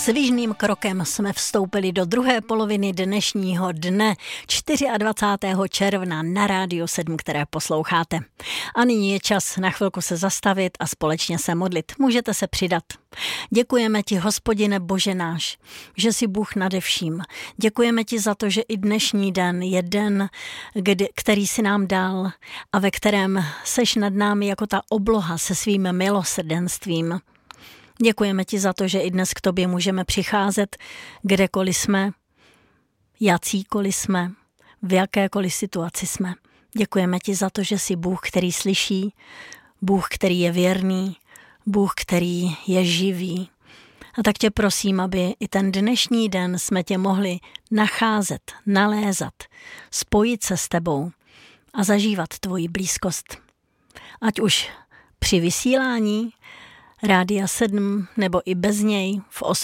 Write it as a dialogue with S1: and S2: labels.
S1: Svižným krokem jsme vstoupili do druhé poloviny dnešního dne 24. června na Rádiu 7, které posloucháte. A nyní je čas na chvilku se zastavit a společně se modlit. Můžete se přidat. Děkujeme ti, Hospodine Bože náš, že jsi Bůh nade vším. Děkujeme ti za to, že i dnešní den je den, který jsi nám dal a ve kterém seš nad námi jako ta obloha se svým milosrdenstvím. Děkujeme ti za to, že i dnes k tobě můžeme přicházet, kdekoliv jsme, jacíkoliv jsme, v jakékoliv situaci jsme. Děkujeme ti za to, že jsi Bůh, který slyší, Bůh, který je věrný, Bůh, který je živý. A tak tě prosím, aby i ten dnešní den jsme tě mohli nacházet, nalézat, spojit se s tebou a zažívat tvoji blízkost. Ať už při vysílání Rádia 7 nebo i bez něj v